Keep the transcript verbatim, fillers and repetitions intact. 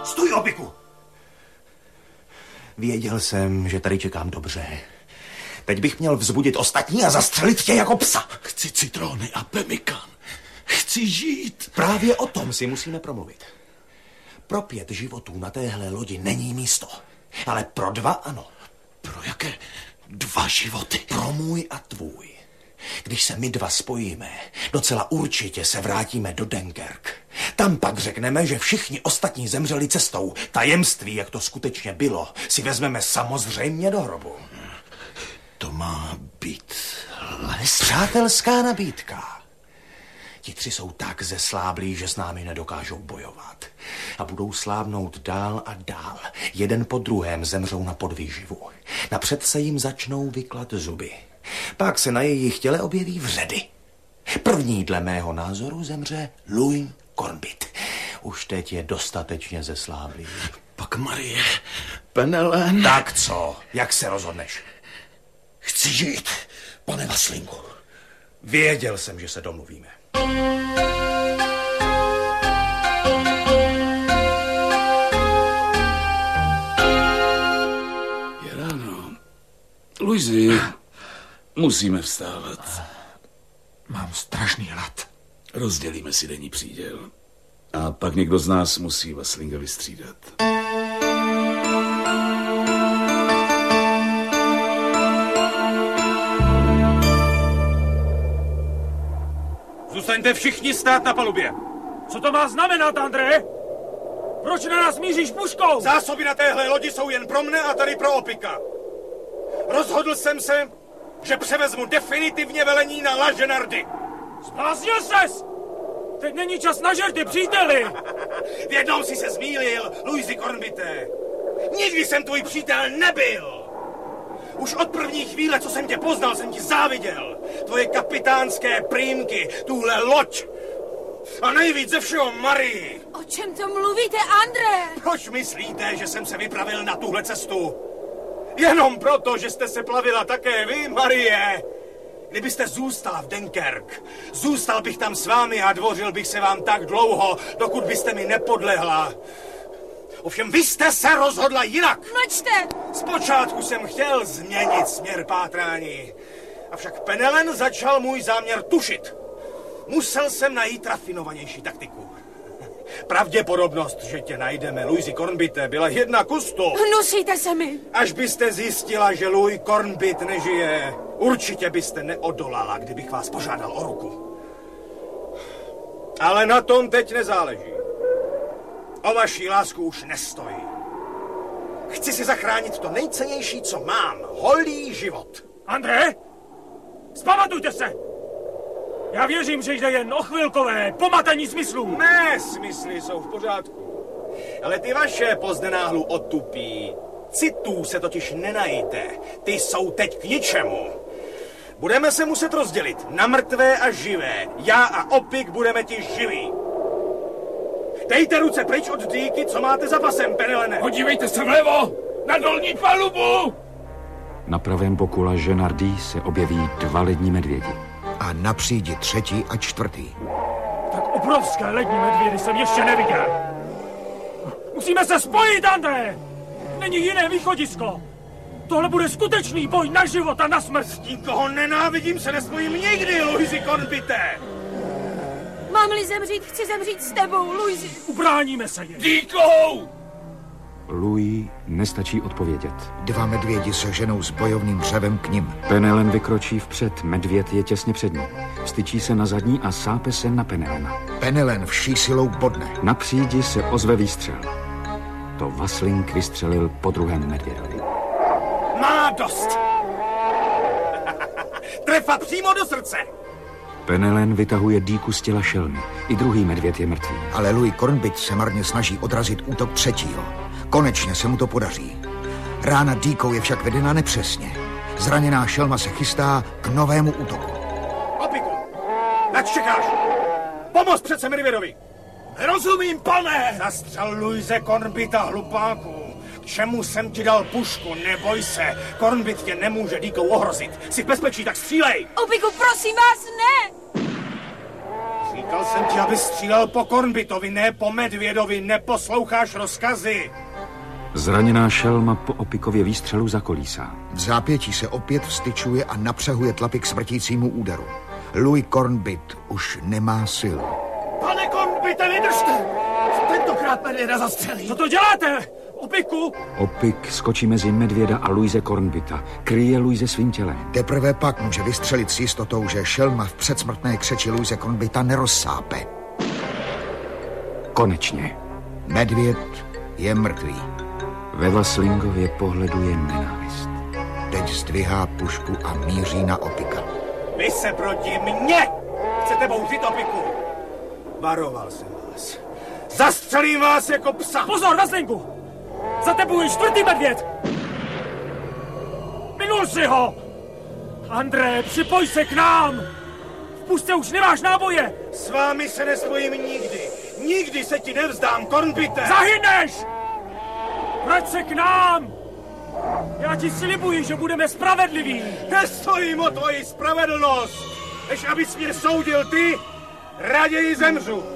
Stůj, Opiku! Věděl jsem, že tady čekám dobře. Teď bych měl vzbudit ostatní a zastřelit tě jako psa. Chci citrony a pemmikan. Chci žít. Právě o tom si musíme promluvit. Pro pět životů na téhle lodi není místo. Ale pro dva ano. Pro jaké dva životy? Pro můj a tvůj. Když se my dva spojíme, docela určitě se vrátíme do Dunkerque. Tam pak řekneme, že všichni ostatní zemřeli cestou. Tajemství, jak to skutečně bylo, si vezmeme samozřejmě do hrobu. To má být les? Přátelská nabídka. Ti tři jsou tak zesláblí, že s námi nedokážou bojovat. A budou slábnout dál a dál. Jeden po druhém zemřou na podvýživu. Napřed se jim začnou vyklat zuby. Pak se na jejich těle objeví vředy. První dle mého názoru zemře Louis Cornbit. Už teď je dostatečně zesláblý. Pak Marie, Penelen. Tak co? Jak se rozhodneš? Chci žít, pane Vaslinku. Věděl jsem, že se domluvíme. Je ráno. Luizi, musíme vstávat. Mám strašný hlad. Rozdělíme si denní příděl. A pak někdo z nás musí Vaslinga vystřídat. Zůstaňte všichni stát na palubě. Co to má znamenat, André? Proč na nás míříš puškou? Zásoby na téhle lodi jsou jen pro mne a tady pro Opika. Rozhodl jsem se, že převezmu definitivně velení na La Genardy. Zbláznil ses! Teď není čas na žerty, příteli! V jednom si se zmýlil, Louisi Cornbite. Nikdy jsem tvůj přítel nebyl. Už od první chvíle, co jsem tě poznal, jsem ti záviděl. Tvoje kapitánské prýmky, tuhle loď. A nejvíc ze všeho Marii. O čem to mluvíte, André? Proč myslíte, že jsem se vypravil na tuhle cestu? Jenom proto, že jste se plavila také vy, Marie. Kdybyste zůstala v Dunkerque, zůstal bych tam s vámi a dvořil bych se vám tak dlouho, dokud byste mi nepodlehla. Ovšem vy jste se rozhodla jinak. Mlčte! Zpočátku jsem chtěl změnit směr pátrání. Avšak Penelen začal můj záměr tušit. Musel jsem najít rafinovanější taktiku. Pravděpodobnost, že tě najdeme, Louisi Cornbite, byla jedna ku stu. Hnusíte se mi. Až byste zjistila, že Louis Cornbit nežije, určitě byste neodolala, kdybych vás požádal o ruku. Ale na tom teď nezáleží. O vaší lásku už nestojí. Chci si zachránit to nejcennější, co mám. Holý život. André, zpamatujte se! Já věřím, že jde jen o chvilkové pomatení smyslů. Mé smysly jsou v pořádku. Ale ty vaše pozdenáhlu otupí. Citů se totiž nenajíte. Ty jsou teď k ničemu. Budeme se muset rozdělit na mrtvé a živé. Já a Opik budeme ti živí. Dejte ruce pryč od dýky, co máte za pasem, Penelene. Podívejte se vlevo, na dolní palubu! Na pravém boku La Genardy se objeví dva lední medvědi. A na přídi třetí a čtvrtý. Tak obrovské lední medvědy jsem ještě neviděl. Musíme se spojit, André! Není jiné východisko. Tohle bude skutečný boj na život a na smrt. Nikoho nenávidím, se nespojím nikdy, Louisi Cornbite. Mám-li zemřít, chci zemřít s tebou, Louisi. Ubráníme se jen. Díkou! Louis nestačí odpovědět. Dva medvědi se ženou s bojovným řevem k nim. Penelen vykročí vpřed, medvěd je těsně před ním. Vstyčí se na zadní a sápe se na Penelena. Penelen vší silou bodne. Na přídi se ozve výstřel. To Vasling vystřelil po druhém medvědovi. Má dost. Trefa přímo do srdce. Penelen vytahuje dýku z těla šelmy. I druhý medvěd je mrtvý. Ale Louis Cornbit se marně snaží odrazit útok třetího. Konečně se mu to podaří. Rána dýkou je však vedena nepřesně. Zraněná šelma se chystá k novému útoku. Opiku, nač čekáš? Pomoz přece medvědovi. Rozumím, pane! Zastřel Louise Cornbita, hlupáku. K čemu jsem ti dal pušku? Neboj se. Cornbit tě nemůže dýkou ohrozit. Jsi v bezpečí, tak střílej. Opiku, prosím vás, ne! Říkal jsem ti, aby střílel po Kornbitovi, ne po Medvědovi, neposloucháš rozkazy. Zraněná šelma po Opikově výstřelu zakolísá. V zápětí se opět vstyčuje a napřahuje tlapy k smrtícímu úderu. Louis Kornbit už nemá sil. Pane Kornbite, vydržte! Tentokrát Medvěda zastřelí. Co to děláte? Opiku? Opik skočí mezi Medvěda a Louise Kornbita. Kryje Louise svým tělem. Teprve pak může vystřelit s jistotou, že šelma v předsmrtné křeči Louise Kornbita nerozsápe. Konečně. Medvěd je mrtvý. Ve Vaslingově pohledu je nenávist. Teď zdvihá pušku a míří na Opika. Vy se proti mně chcete bouřit, Opiku. Varoval jsem vás. Zastřelím vás jako psa. Pozor, Vaslingu! Za tebou je čtvrtý medvěd! Minul si ho! André, připoj se k nám! V pušce už nemáš náboje! S vámi se nespojím nikdy. Nikdy se ti nevzdám, Kornbite! Zahyneš! Vrať se k nám! Já ti slibuji, že budeme spravedliví! Nestojím o tvoji spravedlnost! Než abys mě soudil ty, raději zemřu!